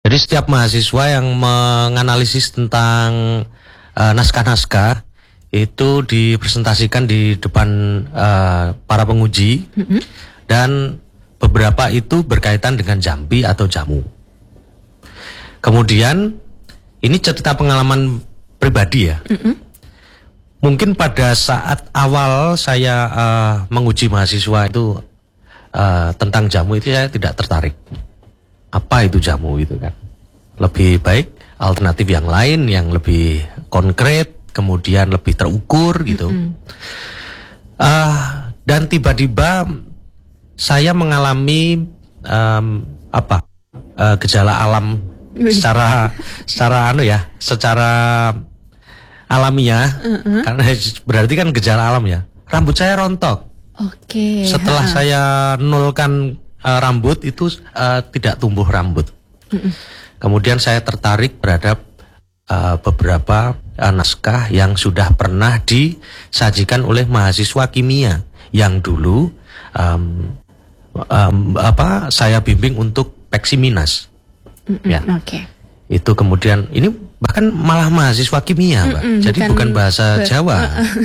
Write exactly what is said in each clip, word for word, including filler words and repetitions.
Jadi setiap mahasiswa yang menganalisis tentang uh, naskah-naskah itu dipresentasikan di depan uh, para penguji, mm-hmm. dan beberapa itu berkaitan dengan jampi atau jamu. Kemudian ini cerita pengalaman pribadi ya. Mm-hmm. Mungkin pada saat awal saya uh, menguji mahasiswa itu uh, tentang jamu itu saya tidak tertarik. Apa itu jamu itu kan? Lebih baik alternatif yang lain yang lebih konkret, kemudian lebih terukur gitu. Mm-hmm. uh, dan tiba-tiba saya mengalami um, apa uh, gejala alam secara secara anu ya, secara alamiah. Mm-hmm. Karena berarti kan gejala alam ya. Rambut saya rontok. Oke. Okay. Setelah ha. saya nolkan uh, rambut itu uh, tidak tumbuh rambut. Mm-mm. Kemudian saya tertarik terhadap uh, beberapa uh, naskah yang sudah pernah disajikan oleh mahasiswa kimia yang dulu um, um, apa saya bimbing untuk Peksiminas. Mm-mm. Ya. Oke. Okay. Itu kemudian ini bahkan malah mahasiswa kimia, Mbak. Mm-mm, Jadi bukan, bukan bahasa Jawa.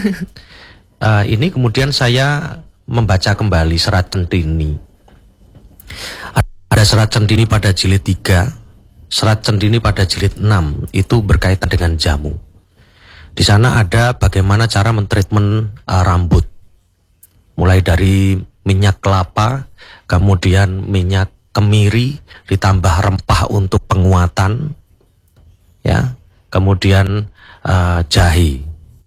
uh, ini kemudian saya membaca kembali Serat Centini. Ada Serat Centini pada jilid tiga, Serat Centini pada jilid enam, itu berkaitan dengan jamu. Di sana ada bagaimana cara mentreatment uh, rambut. Mulai dari minyak kelapa, kemudian minyak kemiri, ditambah rempah untuk penguatan, ya, kemudian uh, jahe.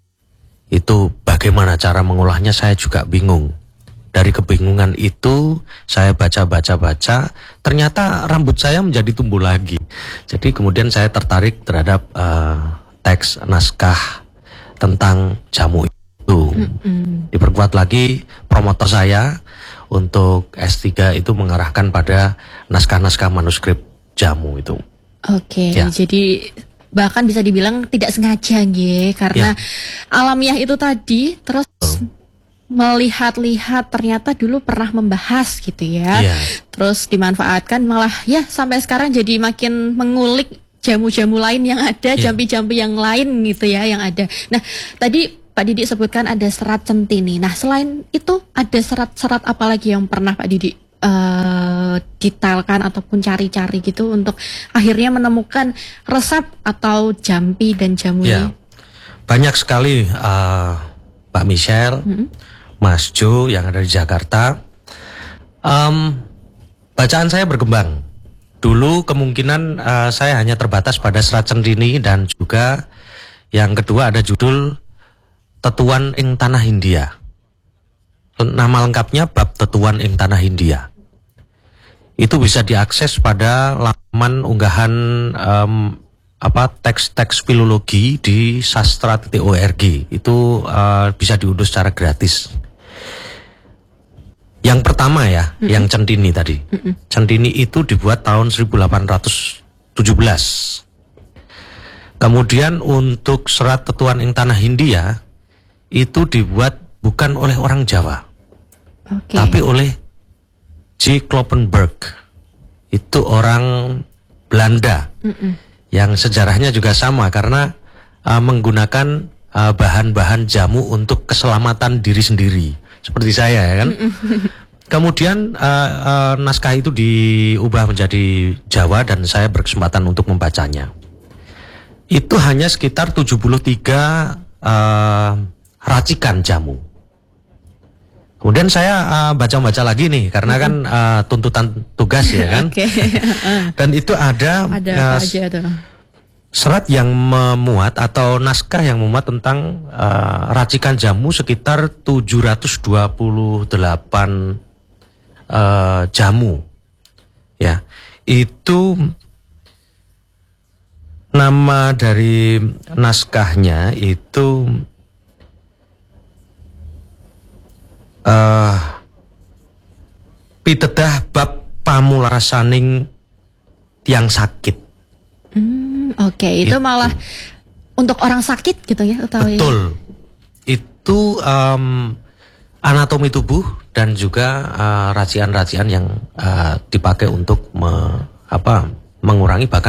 Itu bagaimana cara mengolahnya saya juga bingung. Dari kebingungan itu saya baca-baca-baca, ternyata rambut saya menjadi tumbuh lagi. Jadi kemudian saya tertarik terhadap uh, teks naskah tentang jamu itu. Mm-hmm. Diperkuat lagi promotor saya untuk S tiga itu mengarahkan pada naskah-naskah manuskrip jamu itu. Oke, ya. Jadi bahkan bisa dibilang tidak sengaja nggih, karena ya. alamiah itu tadi terus oh. melihat-lihat ternyata dulu pernah membahas gitu ya. Yeah. Terus dimanfaatkan malah ya sampai sekarang jadi makin mengulik jamu-jamu lain yang ada, yeah. jampi-jampi yang lain gitu ya yang ada. Nah, tadi Pak Didi sebutkan ada Serat Centini. Nah, selain itu ada serat-serat apa lagi yang pernah Pak Didi uh, detailkan ataupun cari-cari gitu untuk akhirnya menemukan resep atau jampi dan jamu yeah. ini? Banyak sekali uh, Pak Michelle. Mm-hmm. Mas Jo yang ada di Jakarta. um, Bacaan saya berkembang. Dulu kemungkinan uh, saya hanya terbatas pada Serat Centini, dan juga yang kedua ada judul Tetuan ing Tanah Hindia. Nama lengkapnya Bab Tetuan ing Tanah Hindia. Itu bisa diakses pada laman unggahan um, apa teks-teks filologi di sastra titik org. Itu uh, bisa diunduh secara gratis. Yang pertama ya, mm-hmm. yang Centini tadi. Mm-hmm. Centini itu dibuat tahun seribu delapan ratus tujuh belas. Kemudian untuk Serat Tetuan ing Tanah Hindia itu dibuat bukan oleh orang Jawa, okay. tapi oleh J. Kloppenberg. Itu orang Belanda. Mm-mm. Yang sejarahnya juga sama karena uh, menggunakan uh, bahan-bahan jamu untuk keselamatan diri sendiri. Seperti saya ya kan. Kemudian uh, uh, naskah itu diubah menjadi Jawa dan saya berkesempatan untuk membacanya. Itu hanya sekitar tujuh puluh tiga uh, racikan jamu. Kemudian saya uh, baca-baca lagi nih karena kan uh, tuntutan tugas ya kan. Okay. Dan itu ada, ada uh, apa aja tuh? Serat yang memuat atau naskah yang memuat tentang uh, racikan jamu sekitar tujuh ratus dua puluh delapan uh, jamu. Ya. Itu nama dari naskahnya itu uh, Pitedah Bab Pamularasaning Tiang Sakit. Hmm, Oke, okay. itu, itu malah untuk orang sakit gitu ya? Atau betul. Ya? Itu um, anatomi tubuh dan juga uh, racian-racian yang uh, dipakai untuk me, apa, mengurangi bahkan